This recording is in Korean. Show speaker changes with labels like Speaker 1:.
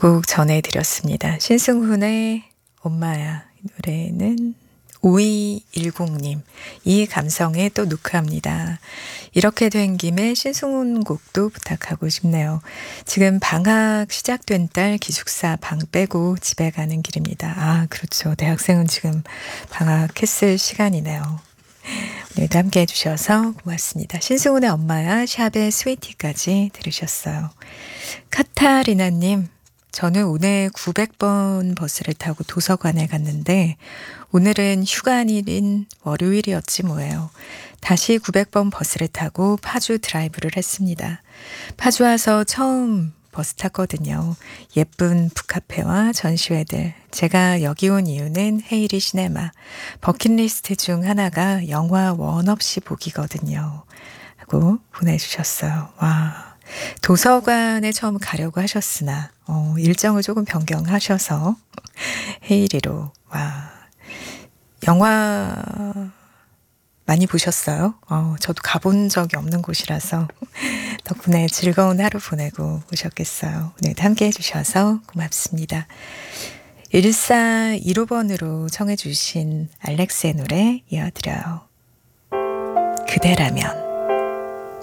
Speaker 1: 곡 전해드렸습니다. 신승훈의 엄마야. 이 노래는 5210님. 이 감성에 또 누크합니다. 이렇게 된 김에 신승훈 곡도 부탁하고 싶네요. 지금 방학 시작된 딸 기숙사 방 빼고 집에 가는 길입니다. 아, 그렇죠. 대학생은 지금 방학했을 시간이네요. 오늘도 함께 해주셔서 고맙습니다. 신승훈의 엄마야 샵의 스위티까지 들으셨어요. 카타리나님, 저는 오늘 900번 버스를 타고 도서관에 갔는데 오늘은 휴가 아닌 월요일이었지 뭐예요. 다시 900번 버스를 타고 파주 드라이브를 했습니다. 파주 와서 처음 버스 탔거든요. 예쁜 북카페와 전시회들. 제가 여기 온 이유는 헤이리 시네마. 버킷리스트 중 하나가 영화 원 없이 보기거든요. 하고 보내주셨어요. 와, 도서관에 처음 가려고 하셨으나 일정을 조금 변경하셔서 헤이리로. 와, 영화 많이 보셨어요? 저도 가본 적이 없는 곳이라서 덕분에 즐거운 하루 보내고 오셨겠어요. 오늘도 함께 해주셔서 고맙습니다. 1415번으로 청해 주신 알렉스의 노래 이어드려요. 그대라면.